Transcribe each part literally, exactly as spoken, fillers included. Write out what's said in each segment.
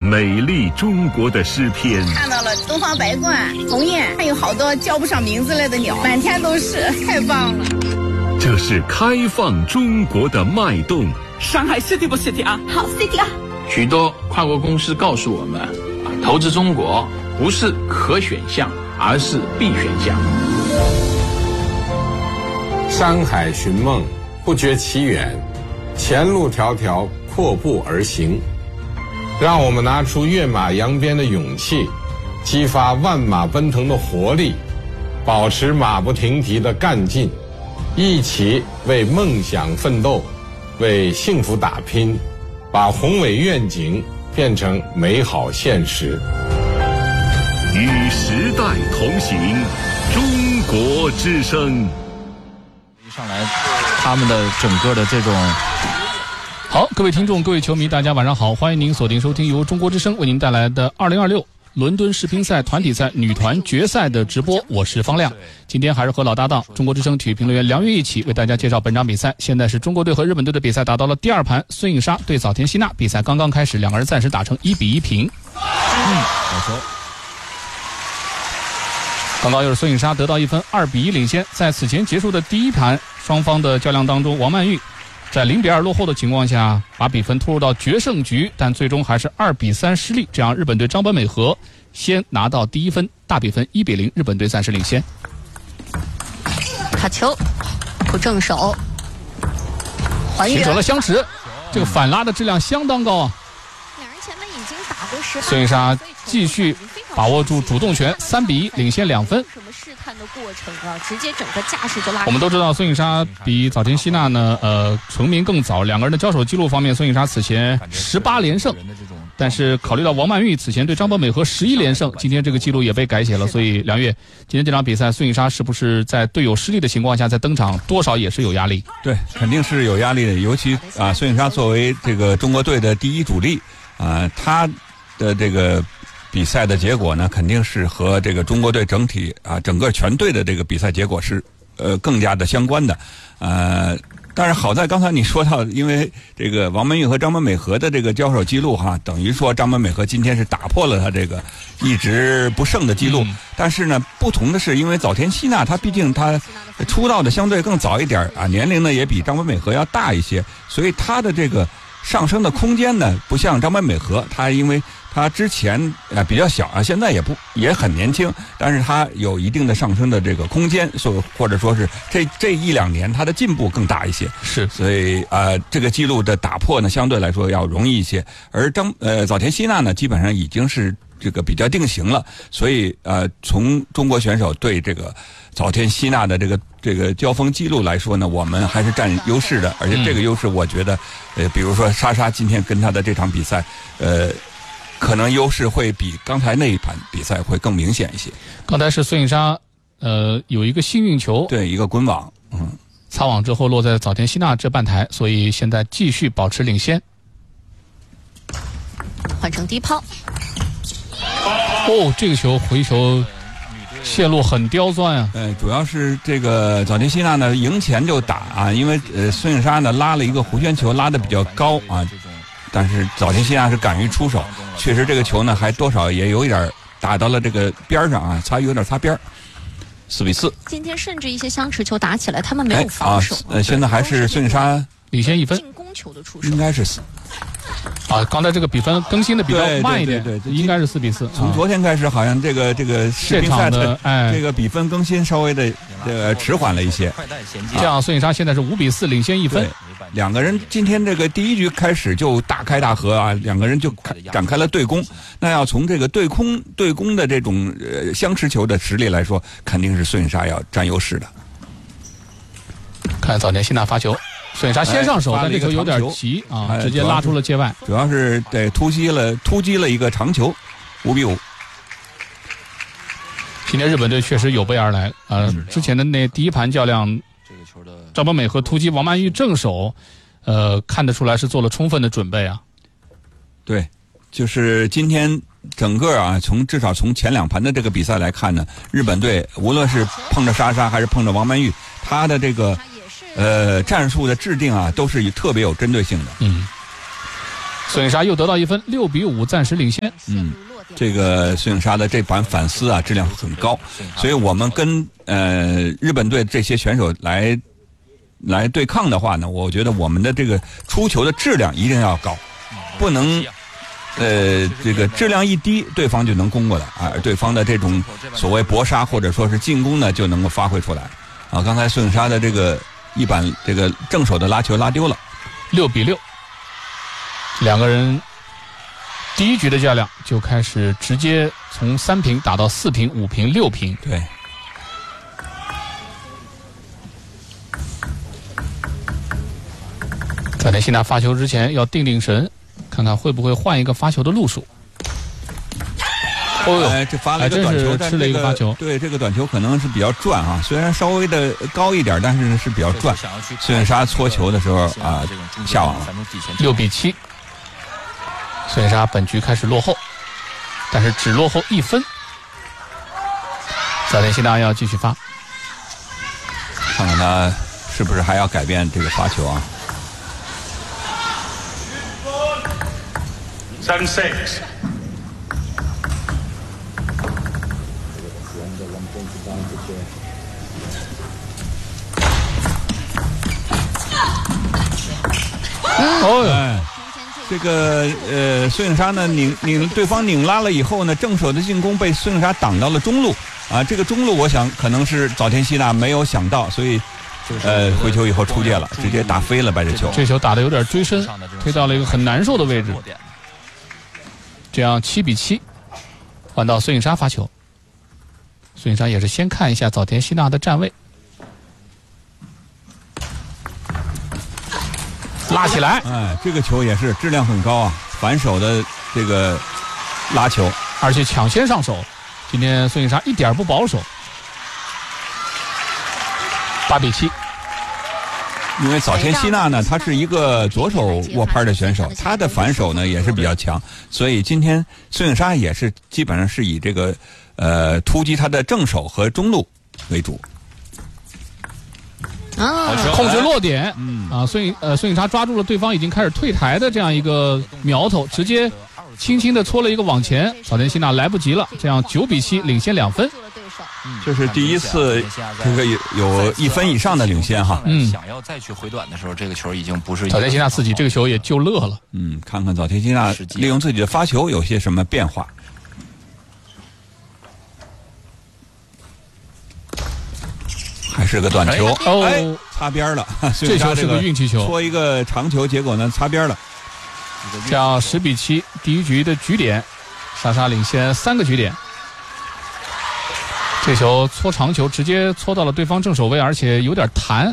美丽中国的诗篇。 看到了东方白鹳、鸿雁，还有好多叫不上名字来的鸟，满天都是，太棒了。 这是开放中国的脉动。 上海 City 不 City 啊？ 好 City 啊！ 许多跨国公司告诉我们，投资中国不是可选项，而是必选项。 山海寻梦，不觉其远，前路迢迢，阔步而行。让我们拿出跃马扬鞭的勇气，激发万马奔腾的活力，保持马不停蹄的干劲，一起为梦想奋斗，为幸福打拼，把宏伟愿景变成美好现实。 与时代同行，中国之声。 上来他们的整个的这种好，各位听众各位球迷大家晚上好，欢迎您锁定收听由中国之声为您带来的二零二六伦敦世乒赛团体赛女团决赛的直播，我是方亮。今天还是和老搭档中国之声体育评论员梁月一起为大家介绍本场比赛。现在是中国队和日本队的比赛打到了第二盘，孙颖莎对早田希娜，比赛刚刚开始，两个人暂时打成一比一平。嗯，好球。刚刚又是孙颖莎得到一分，二比一领先。在此前结束的第一盘双方的较量当中，王曼玉在零比二落后的情况下，把比分拖入到决胜局，但最终还是二比三失利，这样日本队张本美和先拿到第一分，大比分一比零，日本队暂时领先。 卡球，不正手，还原形成了相持，这个反拉的质量相当高啊！ 两人前面已经打过十， 孙颖莎继续把握住主动权，三比一领先两分。 什么试探的过程啊？直接整个架势就拉。 我们都知道孙颖莎比早田希娜呢，呃，成名更早。两个人的交手记录方面，孙颖莎此前十八连胜，但是考虑到王曼玉此前对张本美和十一连胜，今天这个记录也被改写了。所以梁月，今天这场比赛，孙颖莎是不是在队友失利的情况下再登场，多少也是有压力？ 对，肯定是有压力的。尤其啊，孙颖莎作为这个中国队的第一主力啊，她的这个比赛的结果呢，肯定是和这个中国队整体啊整个全队的这个比赛结果是呃更加的相关的。呃，但是好在刚才你说到，因为这个王曼玉和张本美和的这个交手记录哈，等于说张本美和今天是打破了他这个一直不胜的记录。嗯、但是呢，不同的是，因为早田希娜她毕竟她出道的相对更早一点啊，年龄呢也比张本美和要大一些，所以她的这个上升的空间呢，不像张本美和，她因为他之前呃比较小啊，现在也不也很年轻，但是他有一定的上升的这个空间，所或者说是这这一两年他的进步更大一些， 是， 所以呃这个记录的打破呢，相对来说要容易一些。而张呃早田希娜呢，基本上已经是这个比较定型了，所以呃从中国选手对这个早田希娜的这个这个交锋记录来说呢，我们还是占优势的，而且这个优势我觉得呃比如说莎莎今天跟她的这场比赛呃。可能优势会比刚才那一盘比赛会更明显一些。 刚才是孙颖莎，呃，有一个幸运球， 对，一个滚网，嗯， 擦网之后落在早田希娜这半台，所以现在继续保持领先。 换成低抛。 哦，这个球回球线路很刁钻啊。 呃，主要是这个早田希娜呢赢前就打啊，因为呃孙颖莎呢拉了一个弧圈球，拉得比较高啊。但是早田希娜是敢于出手，确实这个球呢还多少也有一点打到了这个边上啊，擦有点擦边。四比四。 今天甚至一些相持球打起来，他们没有防守。 哎、啊，呃，现在还是孙颖莎领先一分。 进攻球的出手应该是四。 啊，刚才这个比分更新的比较慢一点， 对对对对应该是四比四。 从昨天开始，好像这个这个世乒赛的哎这个比分更新稍微的这个迟缓了一些。 这样孙颖莎现在是五比四领先一分。 两个人今天这个第一局开始就大开大合啊，两个人就展开了对攻。那要从这个对空对攻的这种呃相持球的实力来说，肯定是孙颖莎要占优势的。 看早田希娜发球，孙颖莎先上手， 哎、 但这球有点急啊，哎、直接拉出了界外。 主要是对突击了突击了一个长球，五比五。 今天日本队确实有备而来，呃，之前的那第一盘较量。张本美和突击王曼玉正手，呃，看得出来是做了充分的准备啊。 对，就是今天整个啊，从至少从前两盘的这个比赛来看呢，日本队无论是碰着莎莎还是碰着王曼玉，他的这个呃战术的制定啊，都是特别有针对性的。 嗯。 孙颖莎又得到一分，六比五暂时领先。 嗯，这个孙颖莎的这版反思啊，质量很高，所以我们跟呃日本队这些选手来来对抗的话呢，我觉得我们的这个出球的质量一定要高，不能呃这个质量一低，对方就能攻过来啊，对方的这种所谓搏杀或者说是进攻呢，就能够发挥出来啊。刚才孙颖莎的这个一板这个正手的拉球拉丢了， 六比六，两个人第一局的较量就开始直接从三平打到四平、五平、六平。 对。 在内西纳发球之前要定定神，看看会不会换一个发球的路数。 哦呦，哎，这发了一个短球， 吃了一个发球。 对，这个短球可能是比较转啊，虽然稍微的高一点，但是是比较转。孙颖莎搓球的时候啊，下网了。 六比七，孙颖莎本局开始落后，但是只落后一分。在内西纳要继续发， 看看他是不是还要改变这个发球啊？ Seven six。 哦，哎，这个呃，孙颖莎呢拧拧对方拧拉了以后呢，正手的进攻被孙颖莎挡到了中路啊。这个中路我想可能是早田希娜没有想到，所以呃回球以后出界了，直接打飞了把这球。 这球打得有点追身，推到了一个很难受的位置。这样七比七，换到孙颖莎发球。孙颖莎也是先看一下早田希娜的站位。拉起来， 哎，这个球也是质量很高啊，反手的这个拉球， 而且抢先上手。今天孙颖莎一点不保守，八比七。 因为早田希娜呢，她是一个左手握拍的选手，她的反手呢也是比较强，所以今天孙颖莎也是基本上是以这个呃突击她的正手和中路为主。 啊，控制落点，嗯啊，孙颖呃孙颖莎抓住了对方已经开始退台的这样一个苗头，直接轻轻的搓了一个往前，早田希娜来不及了，这样九比七领先两分。 这是第一次这个有有一分以上的领先哈。 嗯， 想要再去回短的时候，这个球已经不是早田希娜自己这个球也就乐了。 嗯，看看早田希娜利用自己的发球有些什么变化。还是个短球， 哦， 哎，擦边了。 这球是个运气球， 搓一个长球，结果呢擦边了。 这样十比七，第一局的局点，莎莎领先三个局点。这球搓长球，直接搓到了对方正手位，而且有点弹。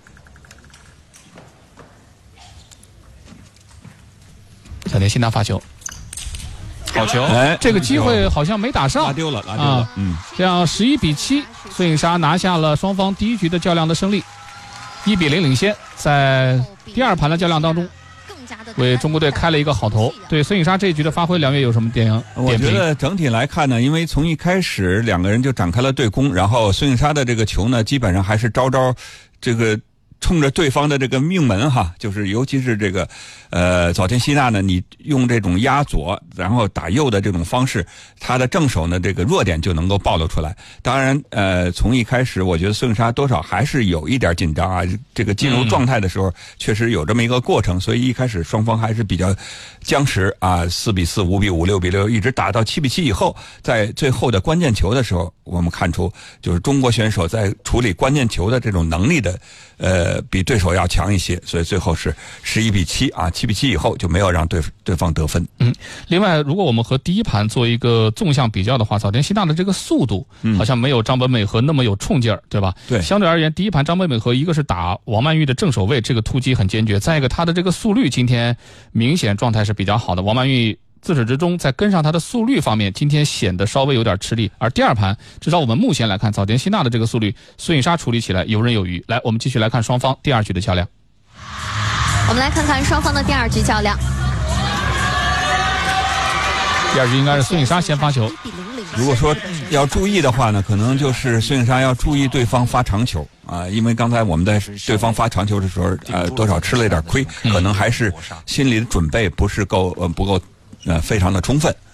早田希娜发球， 好球！ 哎，这个机会好像没打上， 拉丢了，拉丢了。啊、嗯， 这样十一比七，孙颖莎拿下了双方第一局的较量的胜利，一比零领先。在第二盘的较量当中，为中国队开了一个好头。对孙颖莎这一局的发挥，两位有什么点点评？ 我觉得整体来看呢，因为从一开始两个人就展开了对攻，然后孙颖莎的这个球呢，基本上还是招招这个。冲着对方的这个命门哈，就是尤其是这个，呃，早田希娜呢，你用这种压左然后打右的这种方式，他的正手呢这个弱点就能够暴露出来。当然，呃，从一开始我觉得孙颖莎多少还是有一点紧张啊，这个进入状态的时候、嗯、确实有这么一个过程，所以一开始双方还是比较僵持啊，四比四、五比五、六比六，一直打到七比七以后，在最后的关键球的时候，我们看出就是中国选手在处理关键球的这种能力的，呃。比对手要强一些，所以最后是十一比七啊，七比七以后就没有让对对方得分。 嗯，另外，如果我们和第一盘做一个纵向比较的话，早田希娜的这个速度、嗯、好像没有张本美和那么有冲劲儿，对吧？ 对， 相对而言，第一盘张本美和一个是打王曼玉的正手位，这个突击很坚决；再一个，她的这个速率今天明显状态是比较好的，王曼玉。自始至终在跟上他的速率方面，今天显得稍微有点吃力。而第二盘，至少我们目前来看，早田希娜的这个速率，孙颖莎处理起来游刃有余。来，我们继续来看双方第二局的较量。 我们来看看双方的第二局较量。 第二局应该是孙颖莎先发球。 如果说要注意的话呢，可能就是孙颖莎要注意对方发长球啊，因为刚才我们在对方发长球的时候，呃，多少吃了一点亏，可能还是心理的准备不是够呃不够呃非常的充分。